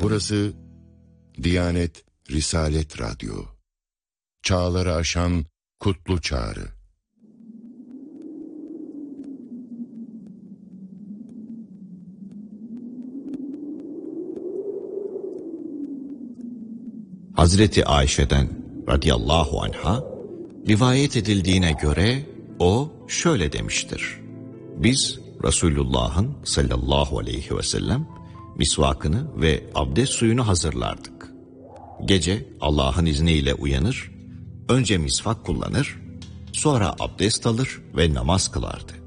Burası Diyanet Risalet Radyo. Çağları aşan kutlu çağrı. Hazreti Ayşe'den radıyallahu anha rivayet edildiğine göre o şöyle demiştir: Biz Resulullah'ın sallallahu aleyhi ve sellem misvakını ve abdest suyunu hazırlardık. Gece Allah'ın izniyle uyanır, önce misvak kullanır, sonra abdest alır ve namaz kılardı.